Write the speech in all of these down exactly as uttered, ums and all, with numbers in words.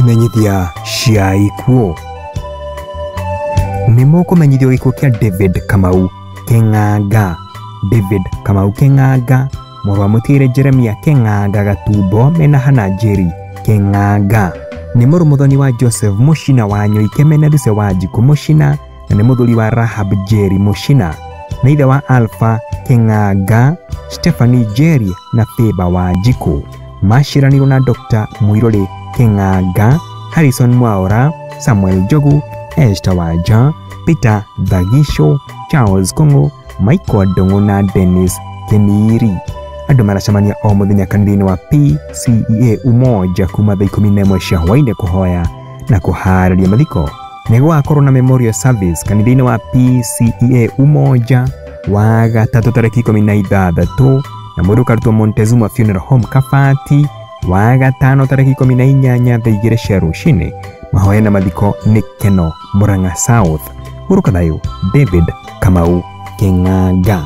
imenyithia cia ikuo. Nimo kumenyithio gikuo kia David Kamau King'anga. David Kamau King'anga mwarwa mutire Jeremia King'anga Gatumbo mena hana Jerry King'anga ni murumuthoni wa Joseph Mushina wa Nyoike Meneduse wa Jiku Mushina na ni muthuri wa Rahab Jerry Mushina na ithe wa Alpha King'anga, Stephanie Jerry na Feba wa Jiku. Mashiranirwo na Doctor Muiruri King'anga, Harrison Mwaura, Samuel Jogu, Esther Waja, Peter Dhagisho, Charles Kongo, Michael Dongo na Dennis Keniri. Andu maracemania o muthenya kanitha-ini wa P C E A Umoja kuma thaa ikumi na ĩmwe cia hwainĩ kuhoya na kuharĩria mathiko. Nĩ gũgakorwo na memorial service kanitha-ini wa P C E A Umoja wa gatatu tarĩki ikumi na ithathatũ na mũndũ ũkarutwo Montezuma Funeral Home Kabati wa gatano tarĩki ikumi na inyanya thaa igĩrĩ cia rũcinĩ. Mahoya na mathiko nĩ Keno, Murang'a South. Huruka thayo, David Kamau King'anga.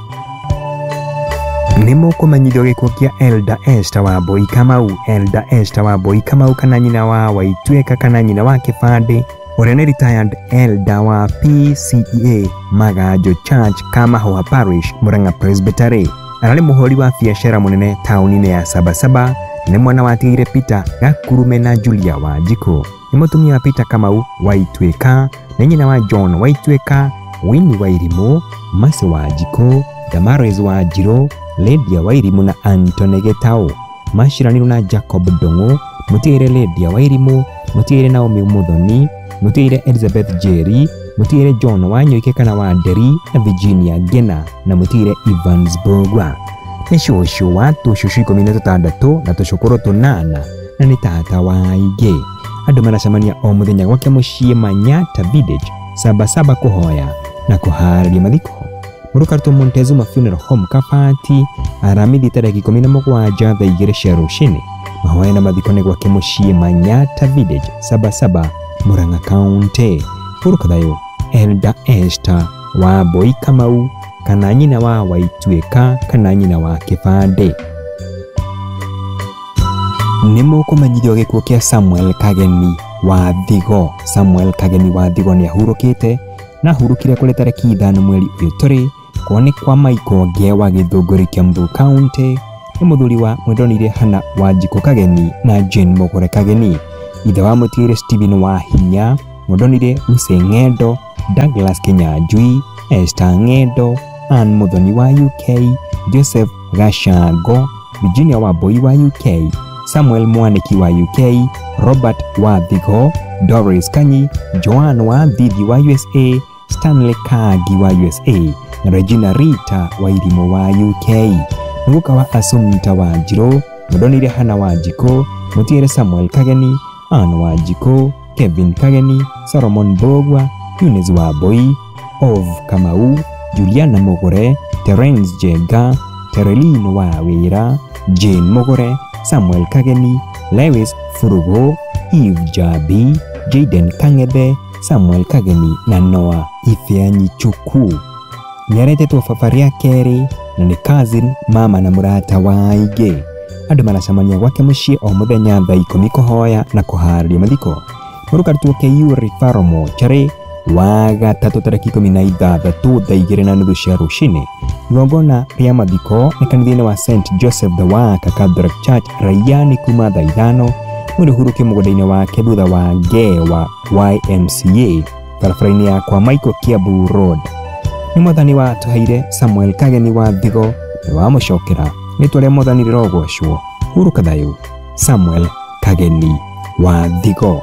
Nimo kumenyithio gikuo kia Elder Esther Wambui Kamau. Elder Esther Wambui Kamau kana nyina wa Waitweka kana nyina wa Kibande uria ni retired elder wa P C E A Magajo Church Kamahoha Parish Murang'a Presbytery. Arali muhori wa biashara munene tauni-ini ya Sabasaba. Ni mwana wa Tigire Peter Gakurume na Julia wa Jiku. Ni mutumia wa Peter Kamau Waitweka na nyina wa John Waitweka, Winnie Wairimu, Masi wa Jiku, Damaris wa Jiro, Lydia Wairimu na Anthony Getao. Mashiranirwo na Jacob Dongo, mutigire Lydia Wairimu, mutigire Naomi Muthoni, mutigire Elizabeth Jerry, mutigire John Wanyoike kana wa Nderi na Virginia Gena na mutigire Evans Bogwa. Ni shosho wa tushushu ikumi na tũtandatũ na tũcũkũrũ tũnana na ni tata wa Ige. Andu maracemania o muthenya gwake muciĩ Manyata Village Sabasaba kuhoya na kuharĩria mathiko. Mũrukarutwo Montezuma Funeral Home Kabati aramithi tarĩki ikumi na mũgwanja thaa igĩrĩ cia rũcinĩ. Mahoya na mathiko nĩ gwake muciĩ Manyata Village Sabasaba, Murang'a County. Huruka thayo, Elder Esther Wambui Kamau kana nyina wa Waitweka kana nyina wa Kibande. Nimo kumenyithio gikuo kia Samuel Kageni wa Thigo. Samuel Kageni wa Thigo ni ahurukite na ahurukire kuri tarĩki ithano mweri uyu turi kwone kwa Michael Nge wa Githunguri Kiambu County. Ni muthuri wa mwendonire Hana wa Jiku Kageni na Jane Mugure Kageni. Ithe wa mutigire Stephen wa Hinya, mwendonire Lucy Ng'endo, Douglas Kinyanjui, Esther Ng'endo, Ann Muthoni wa U K, Joseph Gashago, Virginia Wambui wa U K, Samuel Mwaniki wa U K, Robert wa Thigo, Doris Kanyi, Joan wa Thithi wa U S A, Stanley Kagi wa U S A na Regina Rita wa Irimo wa U K. Nuka wa Asumta wa Jiro, mwendonire Hana wa Jiku, mutigire Samuel Kageni, Ann wa Jiku, Kevin Kageni, Solomon Bogwa, Eunice Wambui, Ov Kamau, Juliana Mugure, Terence Jega, Terelino wa Wira, Jane Mugure, Samuel Kageni, Lewis Furugo, Eve Jabi, Jaden Kang'ethe, Samuel Kageni na Noah Ifeanyi Chuku. Nĩaretetwo baba rĩa kerĩ na nĩ cousin, mama na mũrata wa Ige. Andũ maracemania gwake muciĩ o muthenya thaa ikumi kuhoya na kuharĩria mathiko. Mũrukarutwo Kĩiyũrĩ Faromo Chare wa gatatu tarĩki ikumi na ithathatũ thaa igĩrĩ na nuthu cia rũcinĩ. Igongona rĩa mathiko nĩ kanitha-inĩ wa Saint Joseph the Waka Catholic Church Raiani kuma thaa ithano. Mwĩrĩ ũhurũke mũgũnda-inĩ wake thutha wa Nge wa Y M C A barabara-inĩ ya kwa Michael Kiambu Road. Nĩ mwathani wa tũheire Samuel Kageni wa Thigo nĩ wamũcokera rĩtwa rĩa mwathani rĩrogocwo. Huruka thayo, Samuel Kageni wa Thigo.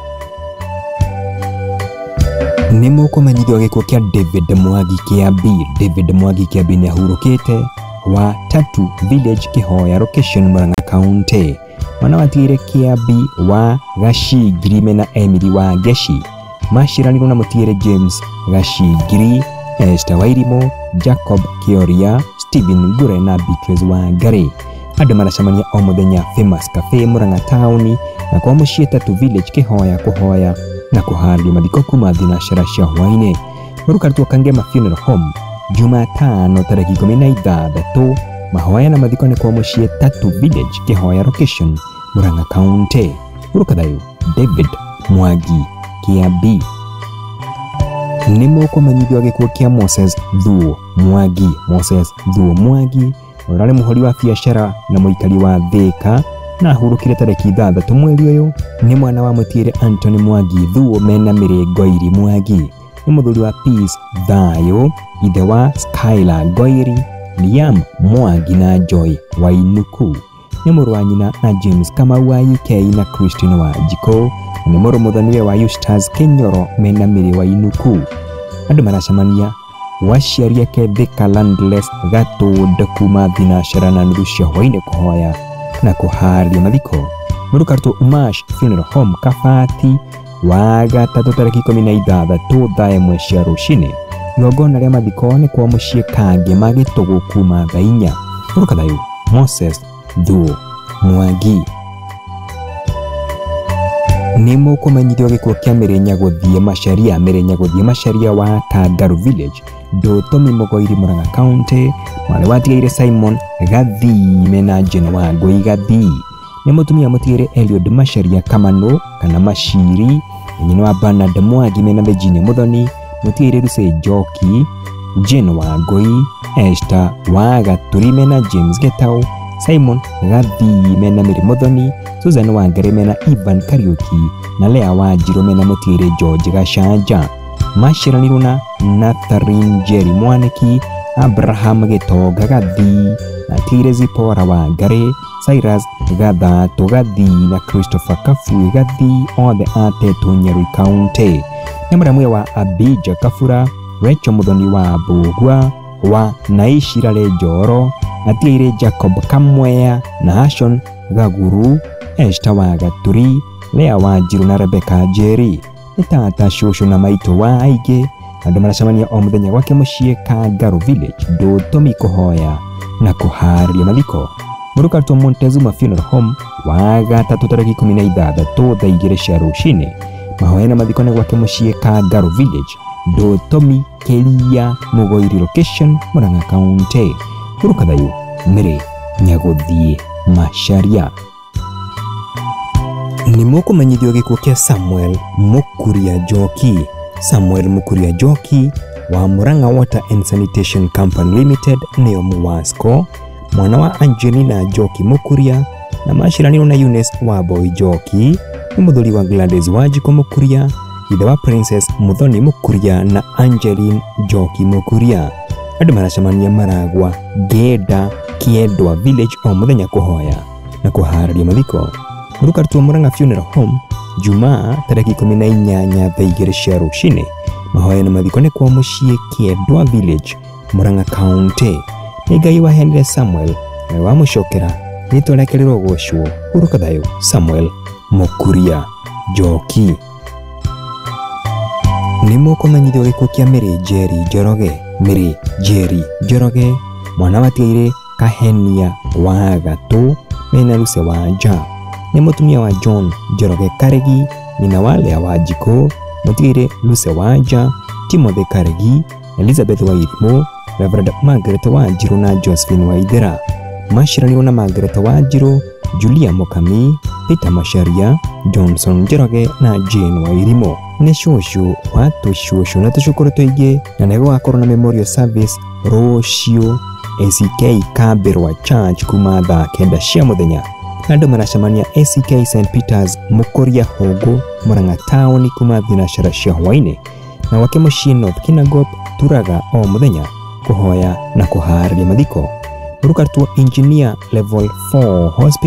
Nimo kumenyithio gikuo kia David Mwangi Kiambi. David Mwangi Kiambi ni ahurukite wa Tatu Village Kihoya location Murang'a County. Mwana wa Tigire Kiambi wa Gashigiri na Emily wa Geshi. Mashiranirwo na mutigire James Gashigiri, Esther Wairimo, Jacob Kioria, Stephen Ngure na Beatrice wa Ngare. Andũ maracemania o muthenya Famous Cafe Murang'a Town na kwa muciĩ Tatu Village Kihoya kuhoya na kuharĩria mathiko kuma thinacara cia hwainĩ. Mũrukarutwo Kangema Funeral Home Jumatano tarĩki ikumi na ithathatũ. Mahoya na mathiko nĩ kwa muciĩ Tatu Village Kihoya location Murang'a County. Huruka thayo, David Mwangi Kiambi. Nĩ mũkũmenyithio gĩkuũ kĩa Moses Thuo Mwangi. Moses Thuo Mwangi ũrarĩ mũhori wa biacara na mũikari wa Thika na ahurũkire tarĩki ithathatũ mweri ũyũ. Nĩ mwana wa mũtiere Anthony Mwangi Thuo mena Mĩrĩ Ngoiri Mwangi. Nĩ mũthuri wa Peace Thayo, ithe wa Skylar Ngoiri, Liam Mwangi na Joy Wainuku. Nĩ mũrũ wa nyina na James Kamau wa U K na Christine Wanjikũ. Nĩ mũrũmũthaniwe wa Eustace Kenyoro mena Mĩrĩ Wainuku. Andũ maracemania waciari ake Thika Landless Gatũndũ kuma thinacara na nuthu cia hwainĩ kũhoya na kũharĩria mathiko. Mũrukarutwo Umash Funeral Home Kabati wa gatatũ tarĩki ikũmi na ithathatũ thaa ĩmwe cia rũcinĩ. Igongona rĩa mathiko nĩ kwa mũciĩ Kange Magĩtũgũ kuma thaa inya. Mũruka thayũ Moses Thuo Mwangi. Nĩ mũkũmenyithio gĩkuũ kĩa Mĩrĩ Nyagũthiĩ Macharia. Mĩrĩ Nyagũthiĩ Macharia wa Kangaru Village, Ndũtũmi Mũgoiri Murang'a County, mwarĩ watigaire Simon Gathii mena Jane Wangui Gathii. Nĩ mũtumia mũtigaire Eliud Macharia Kamano kana Mashiri, nyina wa Bernard Mwangi mena Virginia Muthoni, mũtigaire Lucy Njoki, Jane Wangui, Esther wa Gaturi mena James Getau, Simon Gathii mena Mĩrĩ Muthoni, Susan Wangari mena Ivan Kariuki na Lea Wanjiru mena mũtigaire George Gacanja. Maciaranirwo na Natharin Jerry Mwaniki, Abraham Gĩtonga Gathii na Tire Zipora Wangari, Cyrus Gathatũ Gathii na Christopher Kafui Gathii, othe atetwo Nyeri County. Nĩ mũramwe wa Abija Kafura, Rachel Muthoni wa Mbũgua wa Naishirare Njoro, atigaire Jacob Kamwea na Ashon Gaguru, Esther wa Gaturi, Lea Wanjiru na Rebecca Jerry. Nĩ tata cũcũ na maitũ wa aingĩ. Andũ maracemania o mũthenya gwake mũciĩ Kangaru Village, Ndũtũmi kũhoya na kũharĩria mathiko. Mũrukarutwo Montezuma Funeral Home wa gatatũ tarĩki ikũmi na ithathatũ thaa igĩrĩ cia rũcinĩ. Mahoya na mathiko nĩ gwake mũciĩ Kangaru Village, Ndũtũmi Keria Mũgoiri Location, Murang'a County. Mũruka thayũ Mĩrĩ Nyagũthiĩ Macharia. Nĩ mũkũmenyithio gĩkuũ kĩa Samuel Mũkuria Njoki. Samuel Mũkuria Njoki wa Murang'a Water and Sanitation Company Limited nĩyo Muwasco, mwana wa Angelina Njoki Mũkuria na maciaranirwo na Eunice Wambui Njoki. Nĩ mũthuri wa Gladys Wanjikũ Mũkuria, ithe wa Princess Muthoni Mũkuria na Angeline Njoki Mũkuria. Andũ maracemania Maragwa Ngenda Kĩendwa Village o mũthenya kũhoya na kũharĩria mathiko. Mũrukarutwo Murang'a Funeral Home Jumaa tarĩki ikũmi na inyanya thaa igĩrĩ cia rũcinĩ. Mahoya na mathiko nĩ kwa mũciĩ Kĩendwa Village, Murang'a County. Nĩ Ngai waheanire Samuel na wamũcokera rĩtwa rĩake rĩrogocwo. Ũruka thayũ Samuel Mũkuria Njoki. Nĩ mũkũmenyithio gĩkuũ kĩa Mĩrĩ Njeri Njoroge. Mĩrĩ Njeri Njoroge mwana watigaire Kahenia wa Gatũ mena Lucy Wanja. Nĩ mũtumia wa John Njoroge Karegi, nyina wa Lea Wanjikũ, mũtigaire Lucy Wanja, Timothy Karegi, Elizabeth Wairimu, Reverend Margaret Wanjiru na Josephine Waithera. Maciaranirwo na Margaret Wanjiru, Julia Mukami, Peter Macharia, Johnson Njoroge na Jane Wairimu. Nĩ cũcũ wa tũcũcũ na tũcũkũrũ tũingĩ, na nĩ gũgakorwo na memorial service rũciũ A C K Kambĩrwa Church kuma thaa kenda cia mũthenya. Andũ maracemania A C K Saint Peters Mũkũria Hũngũ, Murang'a Town kuma thinacara cia hwainĩ na gwake mũciĩ North Kinangop Turaga o mũthenya kũhoya na kũharĩria mathiko. Mũrukarutwo Engineer Level four Hospital